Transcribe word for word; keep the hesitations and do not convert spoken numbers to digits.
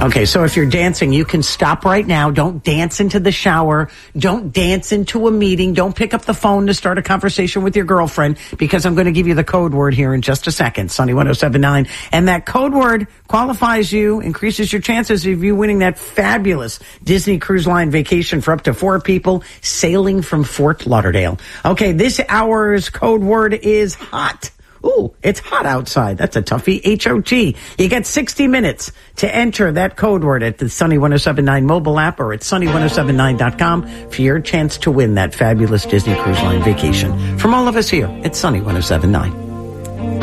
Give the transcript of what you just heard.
Okay, so if you're dancing, you can stop right now. Don't dance into the shower. Don't dance into a meeting. Don't pick up the phone to start a conversation with your girlfriend, because I'm going to give you the code word here in just a second. Sunny one oh seven point nine. And that code word qualifies you, increases your chances of you winning that fabulous Disney Cruise Line vacation for up to four people sailing from Fort Lauderdale. Okay, this hour's code word is hot. Ooh, it's hot outside. That's a toughie. H O T. You get sixty minutes to enter that code word at the Sunny one oh seven point nine mobile app or at sunny one oh seven nine dot com for your chance to win that fabulous Disney Cruise Line vacation. From all of us here at Sunny one oh seven point nine.